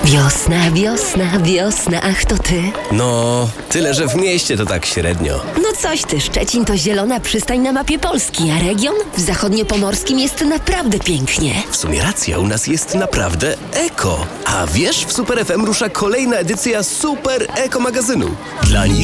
Wiosna, wiosna, wiosna, ach to ty. No, tyle, że w mieście to tak średnio. No coś ty, Szczecin to zielona przystań na mapie Polski, a region w zachodniopomorskim jest naprawdę pięknie. W sumie racja, u nas jest naprawdę eko. A wiesz, w Super FM rusza kolejna edycja Super Eko magazynu. Dla nich